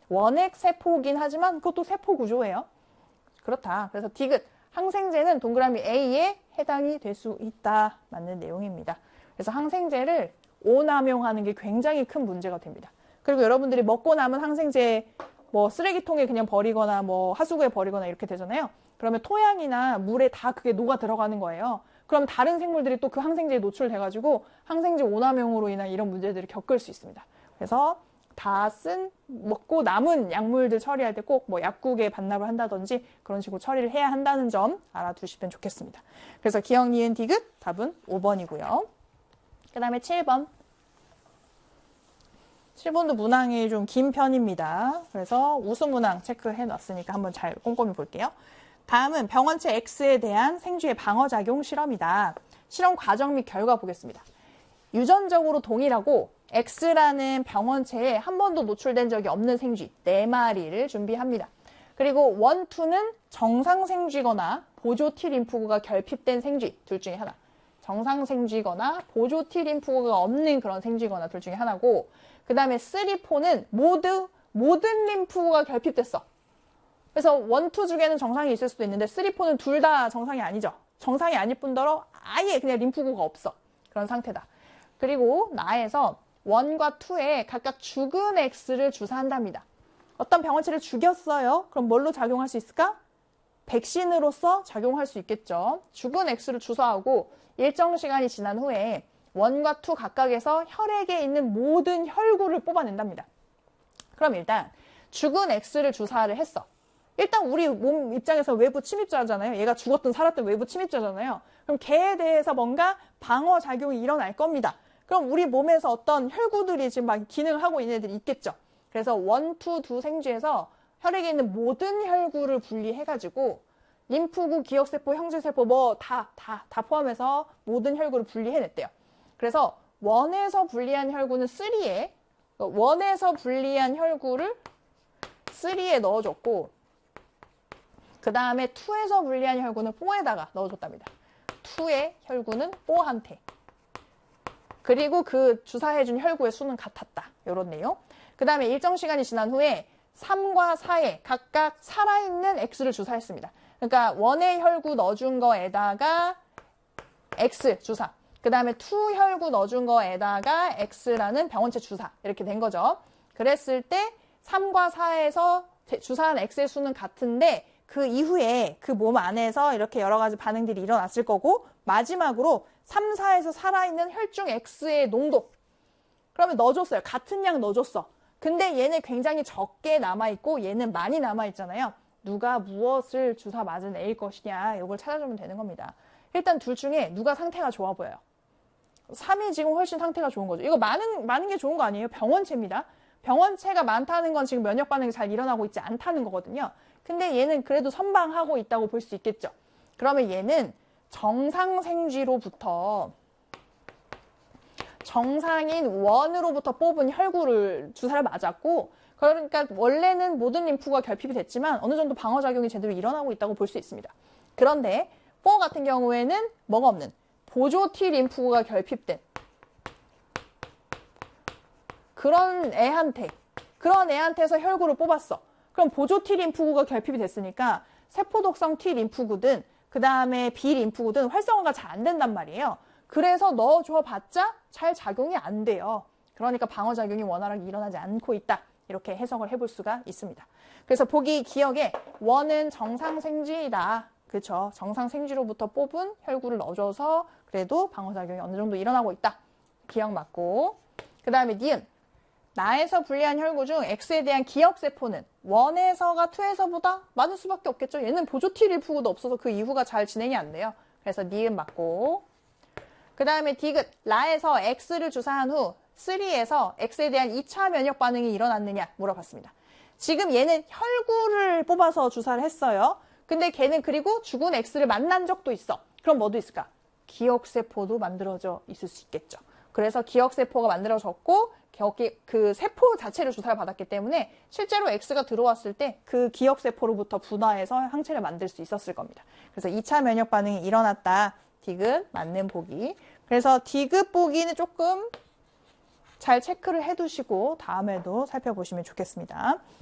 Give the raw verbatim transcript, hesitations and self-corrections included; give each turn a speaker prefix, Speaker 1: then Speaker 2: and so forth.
Speaker 1: 원액 세포긴 하지만 그것도 세포 구조예요. 그렇다. 그래서 디귿, 항생제는 동그라미 A에 해당이 될 수 있다. 맞는 내용입니다. 그래서 항생제를 오남용하는 게 굉장히 큰 문제가 됩니다. 그리고 여러분들이 먹고 남은 항생제 뭐 쓰레기통에 그냥 버리거나 뭐 하수구에 버리거나 이렇게 되잖아요. 그러면 토양이나 물에 다 그게 녹아 들어가는 거예요. 그럼 다른 생물들이 또 그 항생제에 노출돼가지고 항생제 오남용으로 인한 이런 문제들을 겪을 수 있습니다. 그래서 다 쓴 먹고 남은 약물들 처리할 때 꼭 뭐 약국에 반납을 한다든지 그런 식으로 처리를 해야 한다는 점 알아두시면 좋겠습니다. 그래서 기억, 니은, 디귿 답은 오 번이고요. 그 다음에 칠 번. 칠 번도 문항이 좀 긴 편입니다. 그래서 우수 문항 체크해 놨으니까 한번 잘 꼼꼼히 볼게요. 다음은 병원체 X에 대한 생쥐의 방어작용 실험이다. 실험 과정 및 결과 보겠습니다. 유전적으로 동일하고 X라는 병원체에 한 번도 노출된 적이 없는 생쥐 네 마리를 준비합니다. 그리고 일, 이는 정상 생쥐거나 보조 T 림프구가 결핍된 생쥐 둘 중에 하나. 정상 생쥐거나 보조 T 림프구가 없는 그런 생쥐거나 둘 중에 하나고, 그 다음에 삼, 사는 모두 모든 림프구가 결핍됐어. 그래서 일, 이 중에는 정상이 있을 수도 있는데 삼, 사는 둘 다 정상이 아니죠. 정상이 아닐 뿐더러 아예 그냥 림프구가 없어. 그런 상태다. 그리고 나에서 일과 이에 각각 죽은 X를 주사한답니다. 어떤 병원체를 죽였어요. 그럼 뭘로 작용할 수 있을까? 백신으로서 작용할 수 있겠죠. 죽은 X를 주사하고 일정 시간이 지난 후에 일과 이 각각에서 혈액에 있는 모든 혈구를 뽑아낸답니다. 그럼 일단 죽은 X를 주사를 했어. 일단 우리 몸 입장에서 외부 침입자잖아요. 얘가 죽었든 살았든 외부 침입자잖아요. 그럼 걔에 대해서 뭔가 방어작용이 일어날 겁니다. 그럼 우리 몸에서 어떤 혈구들이 지금 막 기능을 하고 있는 애들이 있겠죠. 그래서 일, 이 두 생쥐에서 혈액에 있는 모든 혈구를 분리해가지고 림프구, 기억세포, 형질세포 뭐 다, 다, 다 포함해서 모든 혈구를 분리해냈대요. 그래서 일에서 분리한 혈구는 삼에, 일에서 분리한 혈구를 삼에 넣어줬고, 그 다음에 이에서 분리한 혈구는 사에다가 넣어줬답니다. 이의 혈구는 사한테. 그리고 그 주사해준 혈구의 수는 같았다. 이런 내용. 그 다음에 일정 시간이 지난 후에 삼과 사에 각각 살아있는 X를 주사했습니다. 그러니까 일의 혈구 넣어준 거에다가 X 주사. 그 다음에 이 혈구 넣어준 거에다가 X라는 병원체 주사. 이렇게 된 거죠. 그랬을 때 삼과 사에서 주사한 X의 수는 같은데 그 이후에 그 몸 안에서 이렇게 여러 가지 반응들이 일어났을 거고, 마지막으로 삼, 사에서 살아있는 혈중 X의 농도. 그러면 넣어줬어요. 같은 양 넣어줬어. 근데 얘는 굉장히 적게 남아있고 얘는 많이 남아있잖아요. 누가 무엇을 주사 맞은 애일 것이냐, 이걸 찾아주면 되는 겁니다. 일단 둘 중에 누가 상태가 좋아 보여요. 삼이 지금 훨씬 상태가 좋은 거죠. 이거 많은, 많은 게 좋은 거 아니에요? 병원체입니다. 병원체가 많다는 건 지금 면역 반응이 잘 일어나고 있지 않다는 거거든요. 근데 얘는 그래도 선방하고 있다고 볼 수 있겠죠. 그러면 얘는 정상 생쥐로부터 정상인 원으로부터 뽑은 혈구를 주사를 맞았고, 그러니까 원래는 모든 림프가 결핍이 됐지만 어느 정도 방어작용이 제대로 일어나고 있다고 볼 수 있습니다. 그런데 사 같은 경우에는 뭐가 없는 보조 T 림프가 결핍된 그런 애한테 그런 애한테서 혈구를 뽑았어. 그럼 보조 T 림프구가 결핍이 됐으니까 세포독성 T 림프구든 그 다음에 B 림프구든 활성화가 잘 안 된단 말이에요. 그래서 넣어줘 봤자 잘 작용이 안 돼요. 그러니까 방어작용이 원활하게 일어나지 않고 있다. 이렇게 해석을 해볼 수가 있습니다. 그래서 보기 기억에 원은 정상생쥐이다. 그렇죠. 정상생쥐로부터 뽑은 혈구를 넣어줘서 그래도 방어작용이 어느 정도 일어나고 있다. 기억 맞고. 그 다음에 니은. 나에서 분리한 혈구 중 X에 대한 기억세포는 일에서가 이에서보다 많을 수밖에 없겠죠. 얘는 보조 T 림프구도 없어서 그 이후가 잘 진행이 안 돼요. 그래서 니은 맞고. 그 다음에 디귿. 라에서 X를 주사한 후 삼에서 X에 대한 이 차 면역 반응이 일어났느냐 물어봤습니다. 지금 얘는 혈구를 뽑아서 주사를 했어요. 근데 걔는 그리고 죽은 X를 만난 적도 있어. 그럼 뭐도 있을까? 기억세포도 만들어져 있을 수 있겠죠. 그래서 기억세포가 만들어졌고 그 세포 자체를 주사를 받았기 때문에 실제로 X가 들어왔을 때 그 기억세포로부터 분화해서 항체를 만들 수 있었을 겁니다. 그래서 이 차 면역 반응이 일어났다. 디귿 맞는 보기. 그래서 디귿 보기는 조금 잘 체크를 해두시고 다음에도 살펴보시면 좋겠습니다.